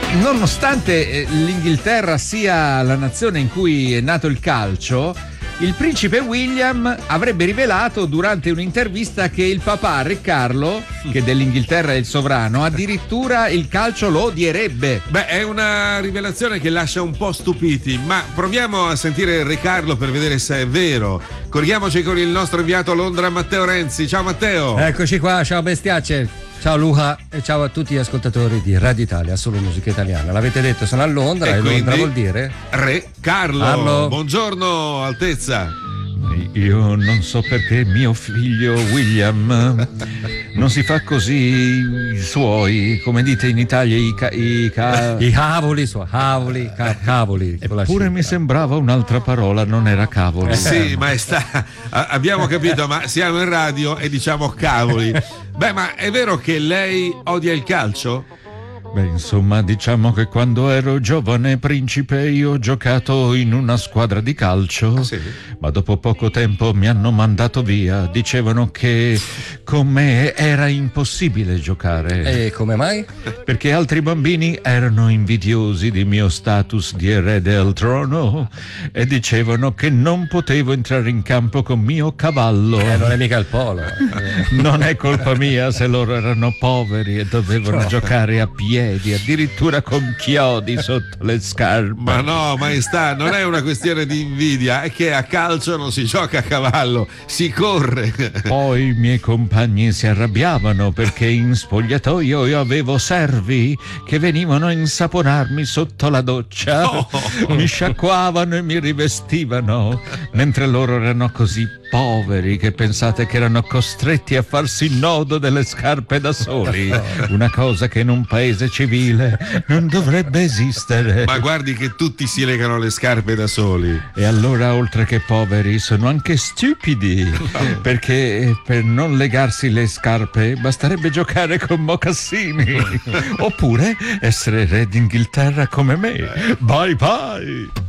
Nonostante l'Inghilterra sia la nazione in cui è nato il calcio, il principe William avrebbe rivelato durante un'intervista che il papà Re Carlo, che dell'Inghilterra è il sovrano, addirittura il calcio lo odierebbe. Beh, è una rivelazione che lascia un po' stupiti, ma proviamo a sentire Re Carlo per vedere se è vero. Corriamoci con il nostro inviato a Londra, Matteo Renzi. Ciao Matteo. Eccoci qua, ciao bestiacce. Ciao Luca e ciao a tutti gli ascoltatori di Radio Italia, solo musica italiana. L'avete detto, sono a Londra e Londra vuol dire Re Carlo. Buongiorno Altezza. Io non so perché mio figlio William non si fa così i suoi, come dite in Italia, i cavoli. Eppure mi sembrava un'altra parola, non era cavoli. Sì, maestà, abbiamo capito, ma siamo in radio e diciamo cavoli. Beh, ma è vero che lei odia il calcio? Beh, insomma, diciamo che quando ero giovane principe io ho giocato in una squadra di calcio, sì. Ma dopo poco tempo mi hanno mandato via. Dicevano che con me era impossibile giocare. E come mai? Perché altri bambini erano invidiosi del mio status di erede al trono e dicevano che non potevo entrare in campo con mio cavallo. Non è mica il polo. Non è colpa mia se loro erano poveri e dovevano giocare a piedi, addirittura con chiodi sotto le scarpe. Ma no, maestà, non è una questione di invidia, è che a calcio non si gioca a cavallo, si corre. Poi i miei compagni si arrabbiavano perché in spogliatoio io avevo servi che venivano a insaponarmi sotto la doccia, mi sciacquavano e mi rivestivano, mentre loro erano così poveri che pensate che erano costretti a farsi il nodo delle scarpe da soli, una cosa che in un paese civile non dovrebbe esistere. Ma guardi che tutti si legano le scarpe da soli. E allora, oltre che poveri, sono anche stupidi, perché per non legarsi le scarpe basterebbe giocare con mocassini oppure essere re d'Inghilterra come me. Bye bye.